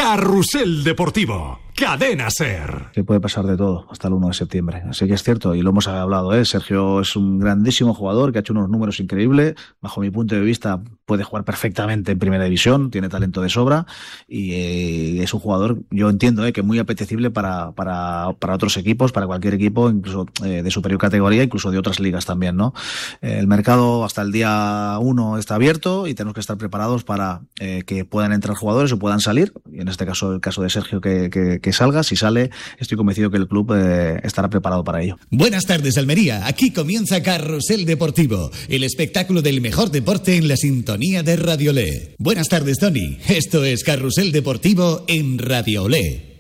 Carrusel Deportivo, Cadena SER. Que puede pasar de todo hasta el 1 de septiembre. Así que es cierto, y lo hemos hablado, Sergio es un grandísimo jugador que ha hecho unos números increíbles. Bajo mi punto de vista, puede jugar perfectamente en primera división, tiene talento de sobra y es un jugador, yo entiendo, que muy apetecible para otros equipos, para cualquier equipo, incluso de superior categoría, incluso de otras ligas también, ¿no? El mercado hasta el día 1 está abierto y tenemos que estar preparados para que puedan entrar jugadores o puedan salir. Y en este caso, el caso de Sergio que salga, si sale, estoy convencido que el club estará preparado para ello. Buenas tardes, Almería. Aquí comienza Carrusel Deportivo, el espectáculo del mejor deporte en la sintonía de Radio Olé. Buenas tardes, Tony. Esto es Carrusel Deportivo en Radio Olé.